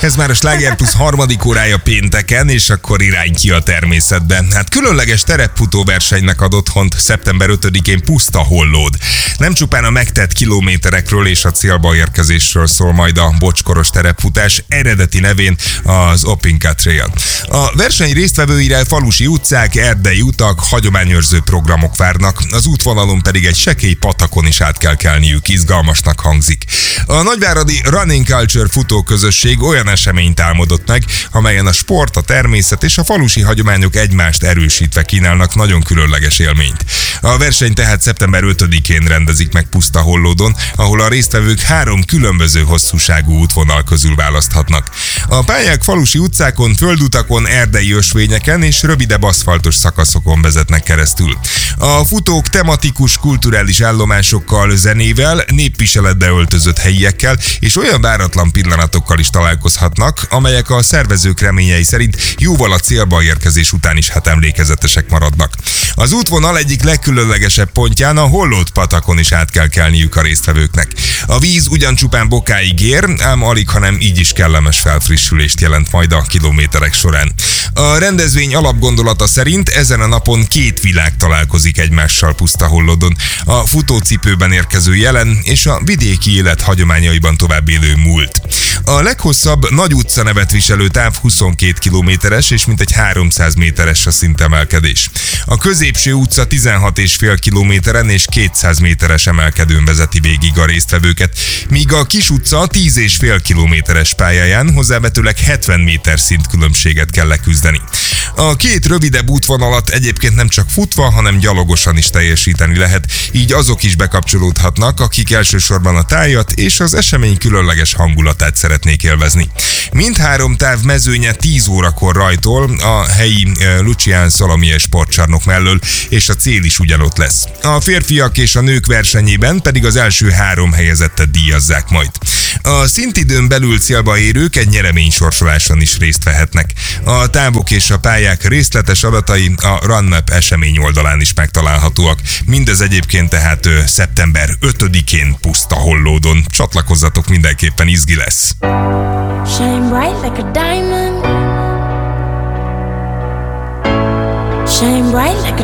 Ez már a Sláger Plus harmadik órája pénteken, és akkor irány ki a természetben. Hát különleges terepfutó versenynek ad otthont szeptember 5-én Puszta Hollód. Nem csupán a megtett kilométerekről és a célba érkezésről szól majd a bocskoros terepfutás, eredeti nevén az Opinka Trail. A verseny résztvevőire falusi utcák, erdei utak, hagyományőrző programok várnak, az útvonalon pedig egy sekély patakon is át kell kelniük, izgalmasnak hangzik. A nagyváradi Running Culture futóközösség olyan eseményt álmodott meg, amelyen a sport, a természet és a falusi hagyományok egymást erősítve kínálnak nagyon különleges élményt. A verseny tehát szeptember 5-én rendezik meg Puszta Hollódon, ahol a résztvevők 3 különböző hosszúságú útvonal közül választhatnak. A pályák falusi utcákon, földutakon, erdei ösvényeken és rövidebb aszfaltos szakaszokon vezetnek keresztül. A futók tematikus kulturális állomásokkal, zenével, népviseletbe öltözött helyiekkel és olyan váratlan pillanatokkal is találkozhatnak, amelyek a szervezők reményei szerint jóval a célba érkezés után is emlékezetesek maradnak. Az útvonal egyik legkülönlegesebb pontján, a Hollód patakon is át kell kelniük a résztvevőknek. A víz ugyan csupán bokáig ér, ám alig, hanem így is kellemes felfrissülést jelent majd a kilométerek során. A rendezvény alapgondolata szerint ezen a napon 2 világ találkozik egymással Puszta Hollódon, a futócipőben érkező jelen és a vidéki élet hagyományaiban tovább élő múlt. A leghosszabb nagy utca nevet viselő táv 22 kilométeres és mintegy 300 méteres a szintemelkedés. A középső utca 16,5 kilométeren és 200 méteres emelkedőn vezeti végig a résztvevőket, míg a kis utca 10,5 kilométeres pályáján hozzávetőleg 70 méter szintkülönbséget kell leküzdeni. A 2 rövidebb útvonalat egyébként nem csak futva, hanem gyalogosan is teljesíteni lehet, így azok is bekapcsolódhatnak, akik elsősorban a tájat és az esemény különleges hangulatát szeretnék élvezni. Mindhárom táv mezőnye 10 órakor rajtol a helyi Lucián Szalomié sportcsarnok mellől, és a cél is ugyanott lesz. A férfiak és a nők versenyében pedig az első 3 helyezettet díjazzák majd. A szintidőn belül célba érők egy nyereménysorsoláson is részt vehetnek. A távok és a pályák részletes adatai a RunMap esemény oldalán is megtalálhatóak. Mindez egyébként tehát szeptember 5-én Puszta Hollódon. Csatlakozzatok, mindenképpen izgi lesz. Shine bright like a diamond. Shine bright like a